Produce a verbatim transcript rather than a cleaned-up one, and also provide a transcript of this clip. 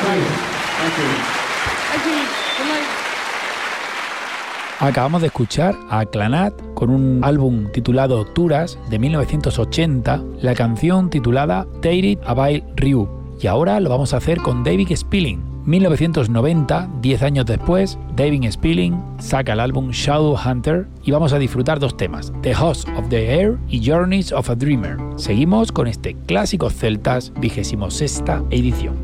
Acabamos de escuchar a Clannad con un álbum titulado Turas de mil novecientos ochenta, la canción titulada Take It Away Ryu. Y ahora lo vamos a hacer con David Spilling. mil novecientos noventa, diez años después, David Spilling saca el álbum Shadowhunter y vamos a disfrutar dos temas, The Host of the Air y Journeys of a Dreamer. Seguimos con este Clásicos Celtas vigésimo sexta edición.